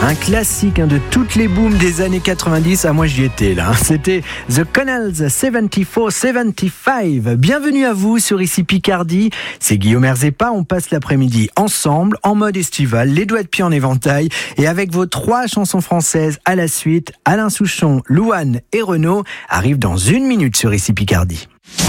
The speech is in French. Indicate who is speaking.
Speaker 1: Un classique de toutes les booms des années 90. Ah, moi j'y étais là. C'était The Connells 74-75. Bienvenue à vous sur Ici Picardie. C'est Guillaume Herzepa. On passe l'après-midi ensemble, en mode estival, les doigts de pied en éventail. Et avec vos 3 chansons françaises à la suite, Alain Souchon, Louane et Renaud arrivent dans 1 minute sur Ici Picardie.